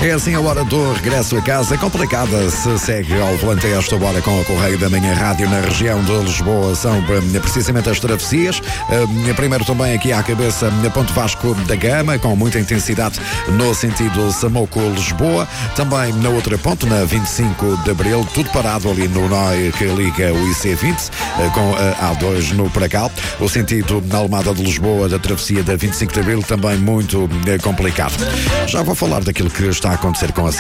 É assim a hora do regresso a casa. Complicada se segue ao volante a esta hora com a Correio da Manhã Rádio na região de Lisboa. São precisamente as travessias. Primeiro também aqui à cabeça Ponte Vasco da Gama, com muita intensidade no sentido Samoco-Lisboa. Também na outra ponte, na 25 de Abril, tudo parado ali no nó que liga o IC20 com a A2 no Pracal. O sentido na Almada de Lisboa, da travessia da 25 de Abril, também muito complicado. Já vou falar daquilo que está a acontecer com a